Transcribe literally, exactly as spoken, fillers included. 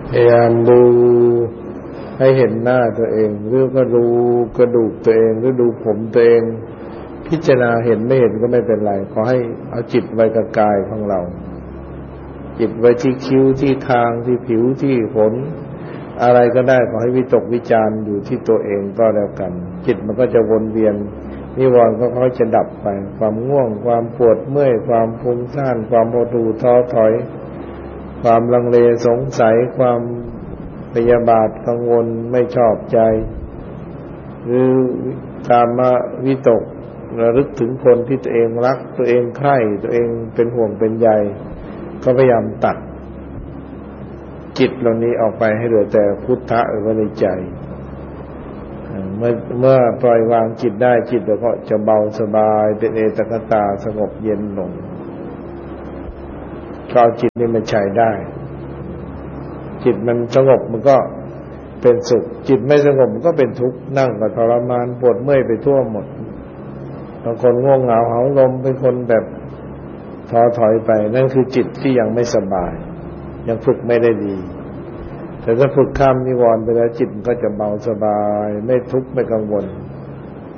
พยายามดูให้เห็นหน้าตัวเองหรือก็ดูกระดูกตัวเองหรือดูผมตัวเองพิจารณาเห็นไม่เห็นก็ไม่เป็นไรขอให้เอาจิตไว้กับกายของเราจิตไว้ที่คิ้วที่คางที่ผิวที่ขนอะไรก็ได้ขอให้วิตกวิจารอยู่ที่ตัวเองก็แล้วกันจิตมันก็จะวนเวียนนิวรณ์ก็ค่อยจะดับไปความง่วงความปวดเมื่อยความฟุ้งซ่านความหดหู่ท้อถอยความลังเลสงสัยความพยาบาทกังวลไม่ชอบใจหรือกามวิตกระลึกถึงคนที่ตัวเองรักตัวเองใคร่ตัวเองเป็นห่วงเป็นใยก็พยายามตัดจิตเหล่านี้ออกไปให้เหลือแต่พุทธะไว้ในใจเมื่อเมื่อปล่อยวางจิตได้จิตก็จะเบาสบายเป็นเอตคตาสงบเย็นลงก็เอาจิตนี้มาใช้ได้จิตมันสงบมันก็เป็นสุขจิตไม่สงบมันก็เป็นทุกข์นั่งก็ทรมานปวดเมื่อยไปทั่วหมดบางคนง่วงเหงาหาวลมเป็นคนแบบท้อถอยไปนั่นคือจิตที่ยังไม่สบายยังฝึกไม่ได้ดีแต่ถ้าฝึกข้ามนิวรณ์ไปแล้วจิตมันก็จะเบาสบายไม่ทุกข์ไม่กังวล